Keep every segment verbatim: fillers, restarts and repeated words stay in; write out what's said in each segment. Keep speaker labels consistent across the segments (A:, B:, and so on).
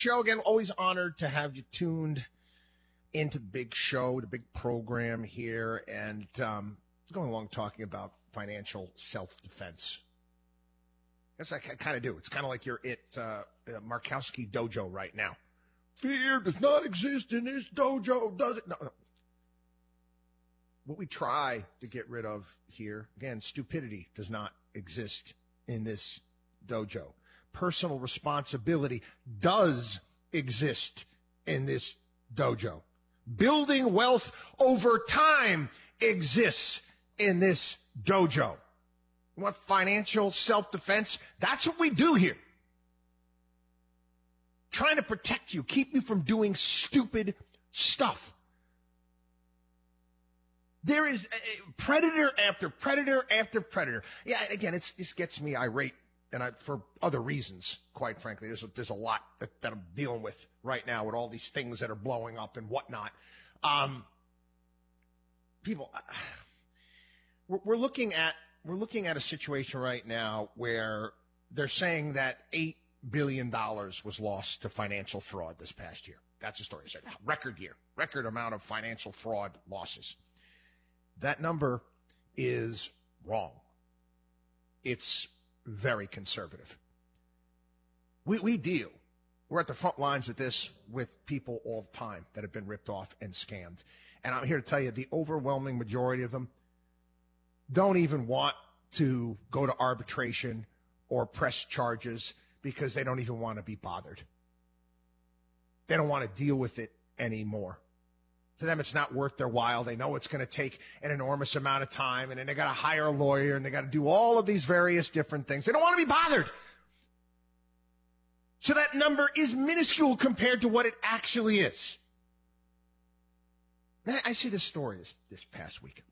A: Show again, always honored to have you tuned into the big show, the big program here, and um, it's going along talking about financial self-defense. That's what I kind of do. It's kind of like you're at uh, Markowski Dojo right now. Fear does not exist in this dojo, does it? No, no. What we try to get rid of here, again, stupidity does not exist in this dojo. Personal responsibility does exist in this dojo. Building wealth over time exists in this dojo. You want financial self-defense? That's what we do here. Trying to protect you, keep you from doing stupid stuff. There is a predator after predator after predator. Yeah, again, it's, this gets me irate. And I, for other reasons, quite frankly, there's a, there's a lot that, that I'm dealing with right now with all these things that are blowing up and whatnot. Um, people, we're, we're looking at, we're looking at a situation right now where they're saying that eight billion dollars was lost to financial fraud this past year. That's the story. It's a record year, record amount of financial fraud losses. That number is wrong. It's very conservative. We, we deal. We're at the front lines with this with people all the time that have been ripped off and scammed. And I'm here to tell you the overwhelming majority of them don't even want to go to arbitration or press charges because they don't even want to be bothered. They don't want to deal with it anymore. To them, it's not worth their while. They know it's going to take an enormous amount of time, and then they got to hire a lawyer, and they got to do all of these various different things. They don't want to be bothered. So that number is minuscule compared to what it actually is. I see this story this, this past week.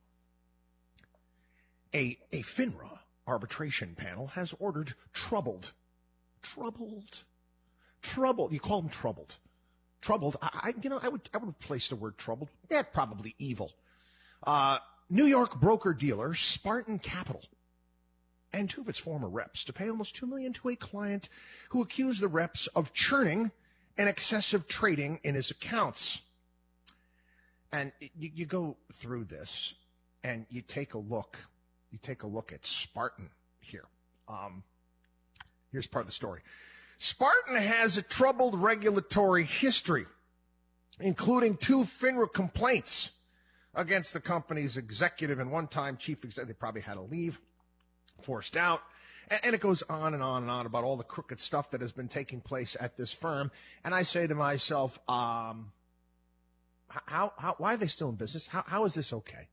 A: A, a FINRA arbitration panel has ordered troubled, troubled, troubled. You call them troubled. Troubled, I, you know, I would, I would replace the word troubled. Yeah, probably evil. Uh, New York broker-dealer Spartan Capital and two of its former reps to pay almost two million dollars to a client who accused the reps of churning and excessive trading in his accounts. And you, you go through this and you take a look, you take a look at Spartan here. Um, here's part of the story. Spartan has a troubled regulatory history, including two FINRA complaints against the company's executive and one-time chief executive. They probably had to leave, forced out. And it goes on and on and on about all the crooked stuff that has been taking place at this firm. And I say to myself, um, how, how, why are they still in business? How, how is this okay?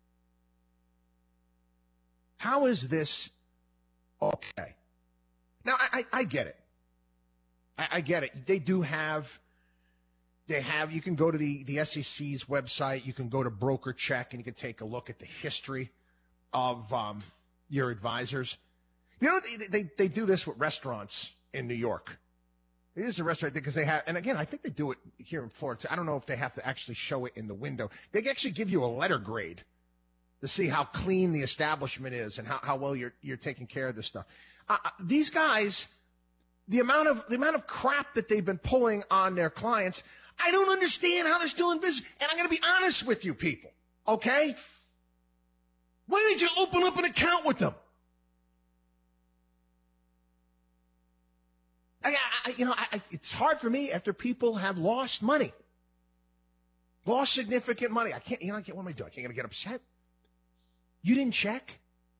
A: How is this okay? Now, I, I, I get it. I get it. They do have, they have, you can go to the, the S E C's website, you can go to Broker Check, and you can take a look at the history of um, your advisors. You know, they, they, they do this with restaurants in New York. It is a restaurant because they have, and again, I think they do it here in Florida. I don't know if they have to actually show it in the window. They actually give you a letter grade to see how clean the establishment is and how, how well you're, you're taking care of this stuff. Uh, these guys, The amount of, the amount of crap that they've been pulling on their clients, I don't understand how they're still in business. And I'm going to be honest with you people, okay? Why didn't you open up an account with them? I, I you know, I, it's hard for me after people have lost money, lost significant money. I can't, you know, I can't, what am I doing? I can't get upset. You didn't check?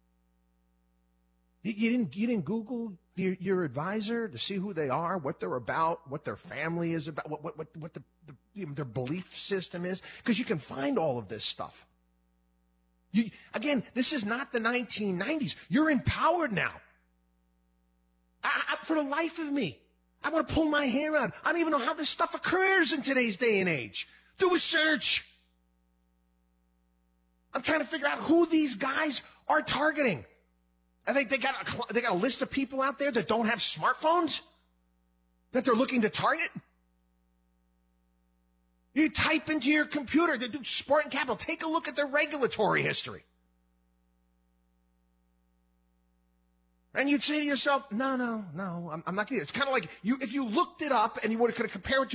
A: You, you didn't, you didn't Google Your, your advisor to see who they are, what they're about, what their family is about, what what what, what the, the you know, their belief system is, because you can find all of this stuff. You, again, this is not the nineteen nineties. You're empowered now. I, I, for the life of me, I want to pull my hair out. I don't even know how this stuff occurs in today's day and age. Do a search. I'm trying to figure out who these guys are targeting. I think they got a, they got a list of people out there that don't have smartphones that they're looking to target. You type into your computer, they do Spartan Capital. Take a look at their regulatory history. And you'd say to yourself, no, no, no, I'm, I'm not getting it. It's kind of like you if you looked it up and you would have compare it to